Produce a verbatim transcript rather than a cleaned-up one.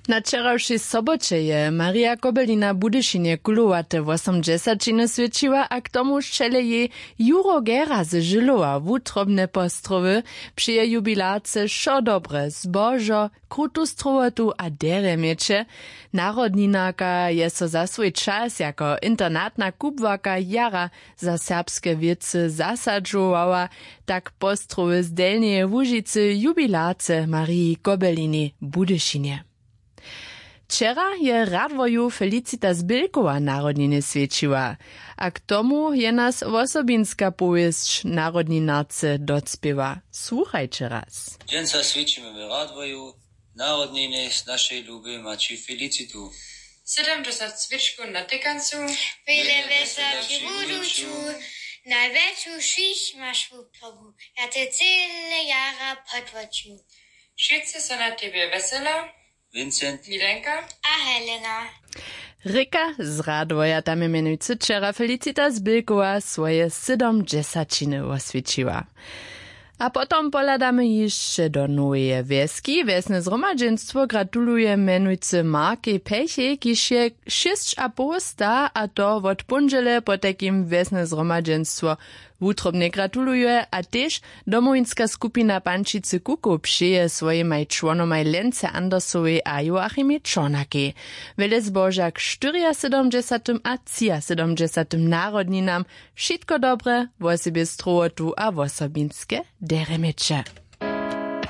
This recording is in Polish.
Na wczorajszej sobocie je Maria Kobelina Budyšinie kulowate osiemdziesiątiny świeciła, a k tomu szczele jej Juro Gera z Żylowa wutrobne postrowy przy jej jubilace szo dobre, zbożo, krutu strowotu a dere miecze. Narodninaka je so za swój czas jako internatna kubwaka jara za serbskie wiece zasadżowała, tak postrowy z Delnej Łužicy jubilace Marii Kobelini Budyšinie. Wczera je Radwoju Felicitas Bilkowa narodniny świeciła, a k tomu je nas osobinska powieść narodninarce docpiewa. Słuchajcie raz. Dżęca świecimy w Radwoju, narodniny z naszej luby maci Felicitu. siedemdziesiąt świeczku na tykancu, wiele wesela ci buduciu, największą świś masz w progu, ja te cyle jara podwociu. Wszyscy są na tebie wesela, Vincent, Milenka a Helena. Rika z Radwoja tam mianujcy wczera Felicitas Bilkowa swoje siedemdziesiątiny oswieciła. A potom poladamy jeszcze do Nowej Wieski. Wiesne zgromadzeństwo gratuluje menujcy Marki Pechie, kiż je sześć a pół sta, a to od punżele po takim wiesne zgromadzeństwo wutrobnie gratuluje, a też domovinska skupina Pančice Kuku przyje swojej członomaj Lence Andersowej a Joachimie Czornakiej. Wiele zboża k siedemdziesiątym a siedemdziesiątym narodninam. Wszystko dobre, w osobie strowotu a w osobinskie deremecze.